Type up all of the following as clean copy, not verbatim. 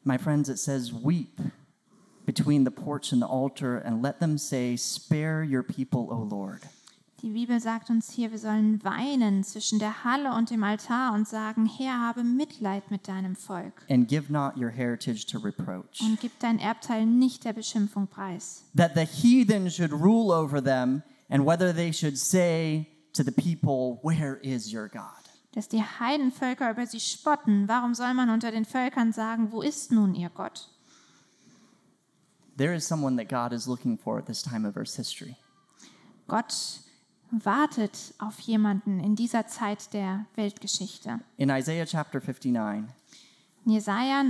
my friends, it says, weep between the porch and the altar and let them say, spare your people, O Lord. Die Bibel sagt uns hier, wir sollen weinen zwischen der Halle und dem Altar und sagen, Herr, habe Mitleid mit deinem Volk. And give not your heritage to reproach. Und gib dein Erbteil nicht der Beschimpfung preis. That the heathen should rule over them, and whether they should say to the people, where is your God? Dass die Heidenvölker über sie spotten. Warum soll man unter den Völkern sagen, wo ist nun ihr Gott? There is someone that God is looking for at this time of Earth's history. Gott wartet auf jemanden in dieser Zeit der Weltgeschichte. In Isaiah chapter 59, In Jesaja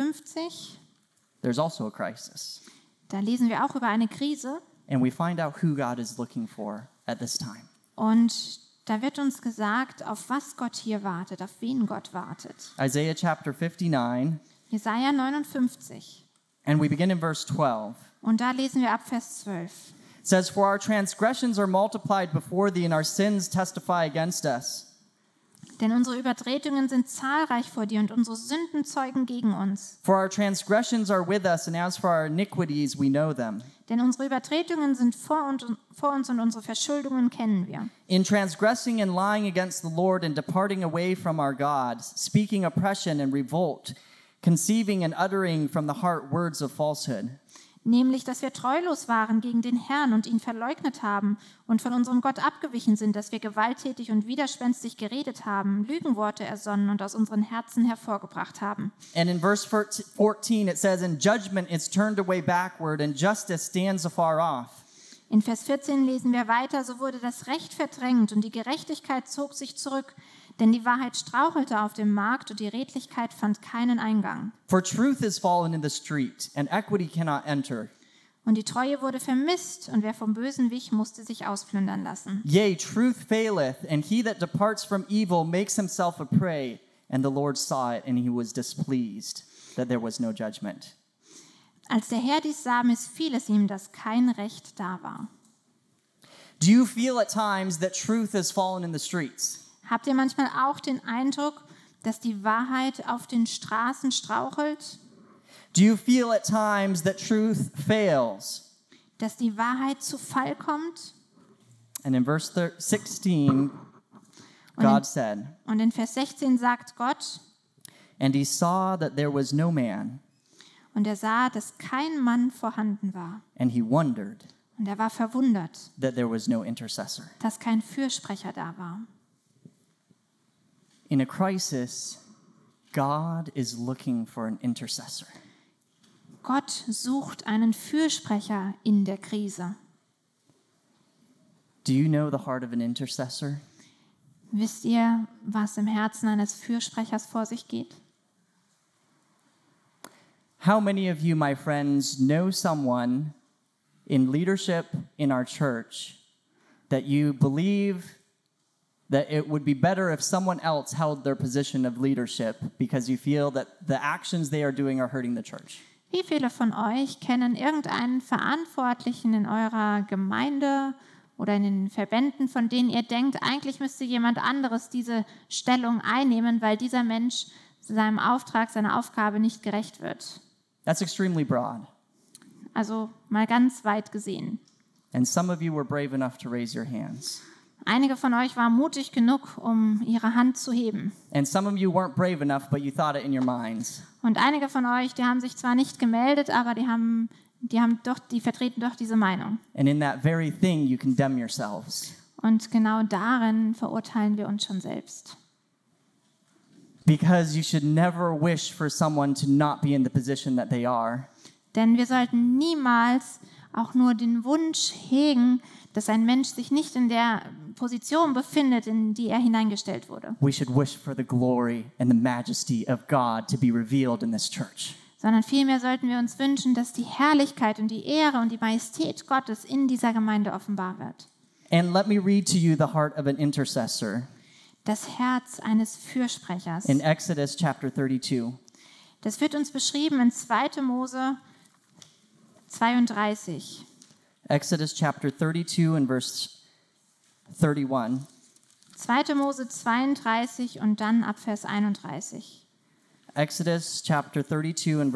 59, there's also a crisis. da lesen wir auch über eine Krise. And we find out who God is looking for at this time. Und da wird uns gesagt, auf was Gott hier wartet, auf wen Gott wartet. Isaiah chapter 59, Jesaja 59. and we begin in verse 12. Und da lesen wir ab Vers 12. It says, for our transgressions are multiplied before thee, and our sins testify against us. Denn unsere Übertretungen sind zahlreich vor dir und unsere Sünden zeugen gegen uns. For our transgressions are with us, and as for our iniquities, we know them. Denn unsere Übertretungen sind vor uns und unsere Verschuldungen kennen wir. In transgressing and lying against the Lord and departing away from our God, speaking oppression and revolt, conceiving and uttering from the heart words of falsehood. Nämlich, dass wir treulos waren gegen den Herrn und ihn verleugnet haben und von unserem Gott abgewichen sind, dass wir gewalttätig und widerspenstig geredet haben, Lügenworte ersonnen und aus unseren Herzen hervorgebracht haben. And in verse 14 it says, in judgment it's turned away backward, and justice stands afar off. In Vers 14 lesen wir weiter, so wurde das Recht verdrängt und die Gerechtigkeit zog sich zurück, denn die Wahrheit strauchelte auf dem Markt und die Redlichkeit fand keinen Eingang. For truth is fallen in the street, and equity cannot enter. Und die Treue wurde vermisst und wer vom Bösen wich, musste sich ausplündern lassen. Yea, truth faileth, and he that departs from evil makes himself a prey. And the Lord saw it, and he was displeased that there was no judgment. Als der Herr dies sah, missfiel es ihm, dass kein Recht da war. Do you feel at times that truth has fallen in the streets? Habt ihr manchmal auch den Eindruck, dass die Wahrheit auf den Straßen strauchelt? Do you feel at times that truth fails? Dass die Wahrheit zu Fall kommt? And in verse 16, God said, Und in Vers 16 sagt Gott, and he saw that there was no man, und er sah, dass kein Mann vorhanden war. and he wondered Und er war verwundert, that there was no intercessor. dass kein Fürsprecher da war. In a crisis, God is looking for an intercessor. Gott sucht einen Fürsprecher in der Krise. Do you know the heart of an intercessor? Wisst ihr, was im Herzen eines Fürsprechers vor sich geht? How many of you, my friends, know someone in leadership in our church that you believe that it would be better if someone else held their position of leadership because you feel that the actions they are doing are hurting the church? Wie viele von euch kennen irgendeinen Verantwortlichen in eurer Gemeinde oder in den Verbänden, von denen ihr denkt, eigentlich müsste jemand anderes diese Stellung einnehmen, weil dieser Mensch seinem Auftrag, seiner Aufgabe nicht gerecht wird? That's extremely broad. Also mal ganz weit gesehen. And some of you were brave enough to raise your hands. Einige von euch waren mutig genug, um ihre Hand zu heben. And some of you weren't brave enough, but you thought it in your minds. Und einige von euch, die haben sich zwar nicht gemeldet, aber die vertreten doch diese Meinung. And in that very thing, you condemn yourselves. Und genau darin verurteilen wir uns schon selbst. Because you should never wish for someone to not be in the position that they are. Denn wir sollten niemals auch nur den Wunsch hegen, dass ein Mensch sich nicht in der Position befindet, in die er hineingestellt wurde. We should wish for the glory and the majesty of God to be revealed in this church. Sondern vielmehr sollten wir uns wünschen, dass die Herrlichkeit und die Ehre und die Majestät Gottes in dieser Gemeinde offenbar wird. And let me read to you the heart of an intercessor. Das Herz eines Fürsprechers. In Exodus chapter 32. Das wird uns beschrieben in 2. Mose 32. Exodus chapter 32 and verse 31. 2. Mose 32 und dann ab Vers 31. Exodus chapter 32 and